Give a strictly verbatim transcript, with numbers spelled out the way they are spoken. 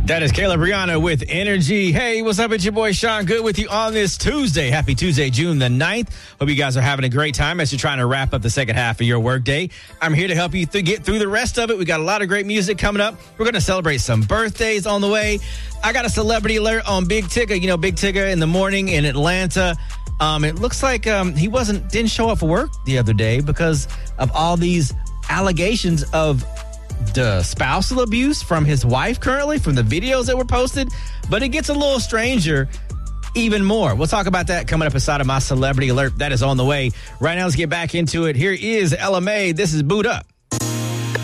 That is Kayla Brianna with Energy. Hey, what's up? It's your boy Sean Good with you on this Tuesday. Happy Tuesday, June the ninth. Hope you guys are having a great time as you're trying to wrap up the second half of your workday. I'm here to help you th- get through the rest of it. We got a lot of great music coming up. We're going to celebrate some birthdays on the way. I got a celebrity alert on Big Tigger. You know, Big Tigger in the morning in Atlanta. Um, it looks like um, he wasn't didn't show up for work the other day because of all these allegations of the spousal abuse from his wife currently, from the videos that were posted. But it gets a little stranger even more. We'll talk about that coming up inside of my Celebrity Alert. That is on the way. Right now, let's get back into it. Here is Ella Mai. This is Boot Up.